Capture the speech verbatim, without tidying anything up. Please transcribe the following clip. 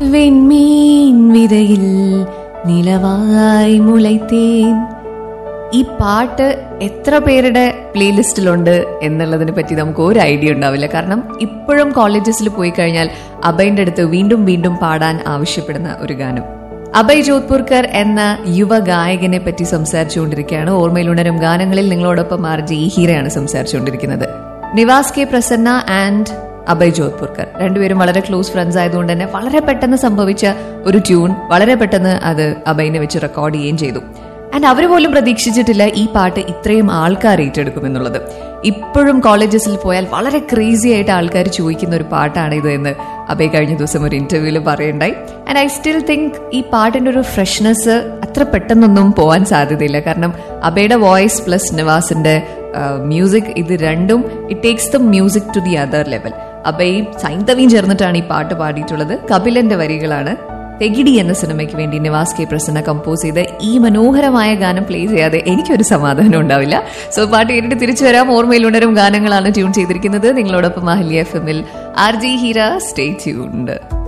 വെൺമീൻ വിതയിൽ നിലവായി മുളൈത്തേൻ. ഈ പാട്ട് എത്ര പേരുടെ പ്ലേലിസ്റ്റിലുണ്ട് എന്നുള്ളതിനെ പറ്റി നമുക്ക് ഒരു ഐഡിയ ഉണ്ടാവില്ല. കാരണം ഇപ്പോഴും കോളേജസിൽ പോയി കഴിഞ്ഞാൽ അഭയന്റെ അടുത്ത് വീണ്ടും വീണ്ടും പാടാൻ ആവശ്യപ്പെടുന്ന ഒരു ഗാനം. അഭയ് ജോധ്പൂർക്കർ എന്ന യുവ ഗായകനെ പറ്റി സംസാരിച്ചുകൊണ്ടിരിക്കുകയാണ്. ഓർമ്മയിലുണരും ഗാനങ്ങളിൽ നിങ്ങളോടൊപ്പം R J ഹീരയാണ് സംസാരിച്ചുകൊണ്ടിരിക്കുന്നത്. Niwas K Prasanna and Abhay Jodhpurkar രണ്ടുപേരും വളരെ ക്ലോസ് ഫ്രണ്ട്സ് ആയതുകൊണ്ട് തന്നെ വളരെ പെട്ടെന്ന് സംഭവിച്ച ഒരു ട്യൂൺ വളരെ പെട്ടെന്ന് അത് അഭയിനെ വെച്ച് റെക്കോർഡ് ചെയ്യുകയും ചെയ്തു. ആൻഡ് അവർ പോലും പ്രതീക്ഷിച്ചിട്ടില്ല ഈ പാട്ട് ഇത്രയും ആൾക്കാർ ഏറ്റെടുക്കുമെന്നുള്ളത്. ഇപ്പോഴും കോളേജസിൽ പോയാൽ വളരെ ക്രേസി ആയിട്ട് ആൾക്കാർ ചോദിക്കുന്ന ഒരു പാട്ടാണ് ഇത് എന്ന് അഭയ് കഴിഞ്ഞ ദിവസം ഒരു ഇന്റർവ്യൂവിൽ പറയണ്ടായി. ആൻഡ് ഐ സ്റ്റിൽ തിങ്ക് ഈ പാട്ടിന്റെ ഒരു ഫ്രഷ്നെസ് അത്ര പെട്ടെന്നൊന്നും പോവാൻ സാധ്യതയില്ല. കാരണം അഭയുടെ വോയിസ് പ്ലസ് നിവാസിന്റെ മ്യൂസിക്, ഇത് രണ്ടും it takes the music to the other level. അഭയും സൈന്തവിയും ചേർന്നിട്ടാണ് ഈ പാട്ട് പാടിയിട്ടുള്ളത്. കപിലന്റെ വരികളാണ്. തെഗിഡി എന്ന സിനിമയ്ക്ക് വേണ്ടി നിവാസ് കെ പ്രസന്ന കമ്പോസ് ചെയ്ത് ഈ മനോഹരമായ ഗാനം പ്ലേ ചെയ്യാതെ എനിക്കൊരു സമാധാനം ഉണ്ടാവില്ല. സോ പാട്ട് കേട്ടിട്ട് തിരിച്ചു വരാം. ഓർമ്മയിലുണരും ഗാനങ്ങളാണ് ട്യൂൺ ചെയ്തിരിക്കുന്നത്. നിങ്ങളോടൊപ്പം അഹല്യ എഫ് എമ്മിൽ R G Heera. Stay tuned.